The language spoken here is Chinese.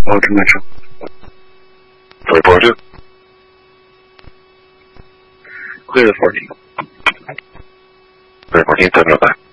Oh, dimension. 342. Clear the 14. 314, 705.